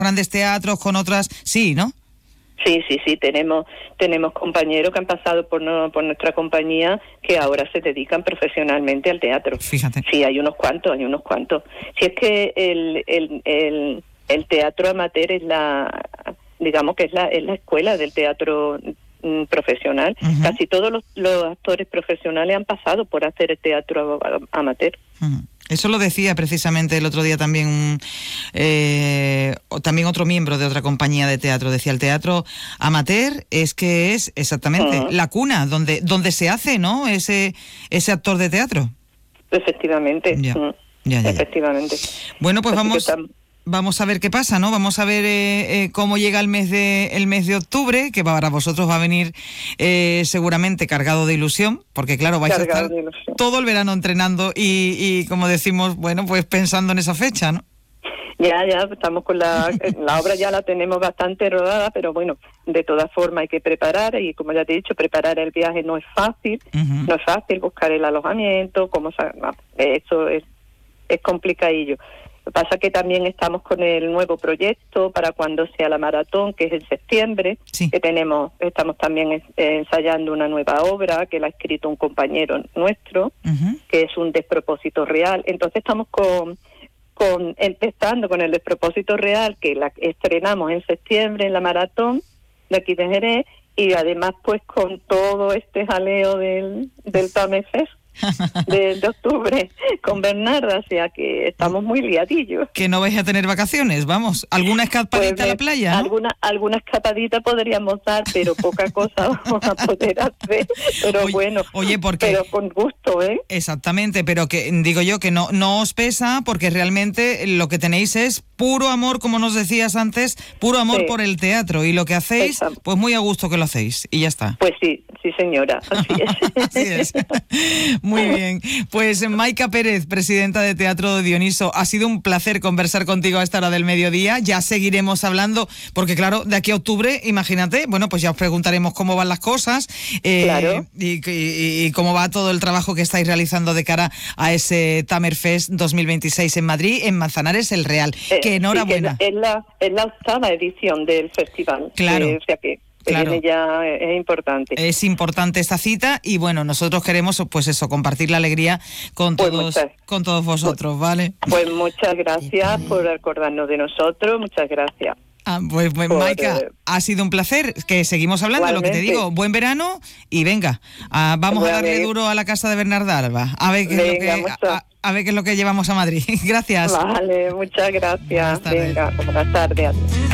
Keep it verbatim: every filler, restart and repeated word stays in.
grandes teatros, con otras, sí, ¿no? Sí, sí, sí, tenemos tenemos compañeros que han pasado por no, por nuestra compañía que ahora se dedican profesionalmente al teatro. Fíjate. Sí, hay unos cuantos, hay unos cuantos. Si es que el, el, el, el teatro amateur es la, digamos que es la, es la escuela del teatro mm, profesional. Uh-huh. Casi todos los, los actores profesionales han pasado por hacer el teatro amateur. Uh-huh. Eso lo decía precisamente el otro día también eh, también otro miembro de otra compañía de teatro. Decía, el teatro amateur es que es exactamente uh-huh. la cuna donde donde se hace, ¿no? Ese ese actor de teatro. Efectivamente. Ya, uh-huh. ya, ya, ya. Efectivamente. Bueno, pues Así vamos... tam- Vamos a ver qué pasa, ¿no? Vamos a ver eh, eh, cómo llega el mes de el mes de octubre, que para vosotros va a venir eh, seguramente cargado de ilusión, porque claro, vais cargado a estar todo el verano entrenando y, y, como decimos, bueno, pues pensando en esa fecha, ¿no? Ya, ya, estamos con la... la obra ya la tenemos bastante rodada, pero bueno, de todas formas hay que preparar, y como ya te he dicho, preparar el viaje no es fácil, uh-huh. no es fácil buscar el alojamiento, cómo no, eso es, es complicadillo. Lo que pasa es que también estamos con el nuevo proyecto para cuando sea la maratón, que es en septiembre, sí. que tenemos, estamos también ensayando una nueva obra que la ha escrito un compañero nuestro, uh-huh. que es un despropósito real. Entonces estamos con, con empezando con el despropósito real, que la estrenamos en septiembre en la maratón de aquí de Jerez, y además pues con todo este jaleo del, del Tamer Fest. De, de octubre con Bernarda, o sea que estamos muy liadillos. Que no vais a tener vacaciones, vamos, alguna escapadita pues, a la playa, ¿no? Alguna, alguna escapadita podríamos dar, pero poca cosa vamos a poder hacer, pero oye, bueno, oye, porque, pero con gusto, ¿eh? Exactamente, pero que digo yo que no, no os pesa, porque realmente lo que tenéis es puro amor, como nos decías antes, puro amor sí. por el teatro, y lo que hacéis, Exacto. pues muy a gusto que lo hacéis, y ya está. Pues sí, sí señora, así es. Así es. Muy bien, pues Maika Pérez, presidenta de Teatro Dioniso, ha sido un placer conversar contigo a esta hora del mediodía. Ya seguiremos hablando, porque claro, de aquí a octubre, imagínate, bueno, pues ya os preguntaremos cómo van las cosas eh, claro. y, y, y cómo va todo el trabajo que estáis realizando de cara a ese Tamer Fest dos mil veintiséis en Madrid, en Manzanares el Real. Eh, que enhorabuena. Sí, que es, la, es la octava edición del festival. Claro. Eh, o sea que Claro. ya es importante. Es importante esta cita y bueno, nosotros queremos pues eso, compartir la alegría con pues todos muchas, con todos vosotros, pues, ¿vale? Pues muchas gracias por acordarnos de nosotros, muchas gracias. Ah, pues, pues Maika, eh, ha sido un placer, que seguimos hablando, igualmente. Lo que te digo, buen verano y venga, ah, vamos a darle duro a la casa de Bernarda Alba, a ver qué venga, es lo que a, a ver qué es lo que llevamos a Madrid. Gracias. Vale, muchas gracias. Buenas tardes. Venga, buenas tardes.